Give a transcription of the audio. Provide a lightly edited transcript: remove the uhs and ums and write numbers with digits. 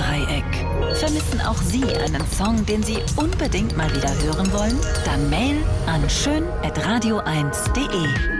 Musiktreieck. Vermissen auch Sie einen Song, den Sie unbedingt mal wieder hören wollen? Dann Mail an schön@radio1.de.